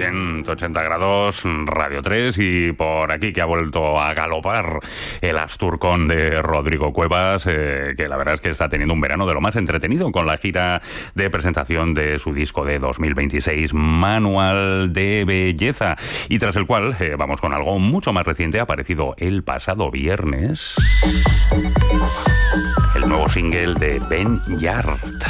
en 180 grados Radio 3 y por aquí que ha vuelto a galopar el Asturcón de Rodrigo Cuevas, que la verdad es que está teniendo un verano de lo más entretenido con la gira de presentación de su disco de 2026, Manual de Belleza, y tras el cual vamos con algo mucho más reciente, aparecido el pasado viernes, el nuevo single de Ben Yard.